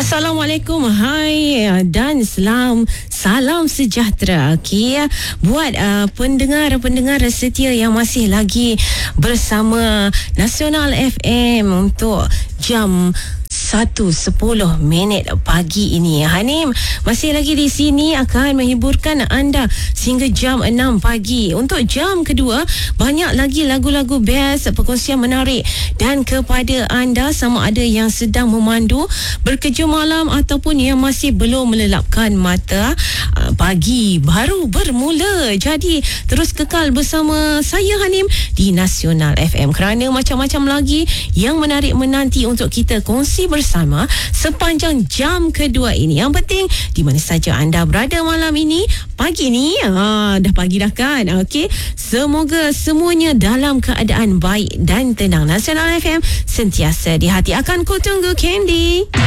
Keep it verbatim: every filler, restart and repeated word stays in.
Assalamualaikum, hai dan salam salam sejahtera. Okey, buat uh, pendengar-pendengar setia yang masih lagi bersama Nasional F M untuk jam satu sepuluh minit pagi ini. Hanim masih lagi di sini akan menghiburkan anda sehingga jam enam pagi. Untuk jam kedua, banyak lagi lagu-lagu best, perkongsian menarik, dan kepada anda sama ada yang sedang memandu, bekerja malam ataupun yang masih belum melelapkan mata, pagi baru bermula. Jadi terus kekal bersama saya Hanim di Nasional F M kerana macam-macam lagi yang menarik menanti untuk kita kongsi bersama sepanjang jam kedua ini. Yang penting di mana saja anda berada malam ini, pagi ni, ha, dah pagi dah kan? Okey, semoga semuanya dalam keadaan baik dan tenang. Nasional F M sentiasa di hati. Akan ku tunggu Candy.